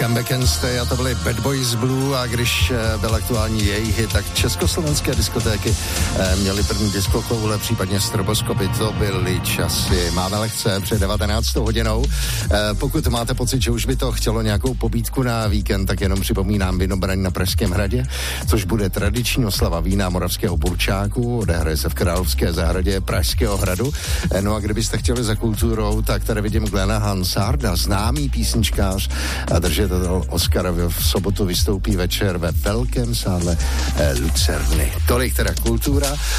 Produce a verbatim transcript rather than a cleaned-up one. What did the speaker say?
Come Back and Stay a to byly Bad Boys Blue a když byl aktuální jejich hit, tak československé diskotéky měly první diskokoule, případně stroboskopy, to byly časy. Máme lehce před devatenáctou hodinou. Pokud máte pocit, že už by to chtělo nějakou pobídku na víkend, tak jenom připomínám Vinobraň na Pražském hradě, což bude tradiční oslava vína Moravského Burčáku, odehraje se v Královské zahradě Pražského hradu. No a kdybyste chtěli za kulturou, tak tady vidím Glena Hansarda, známý písničkář a držitel Oscara v sobotu vystoupí večer ve velkém sále Lucerny. Tolik teda kultura.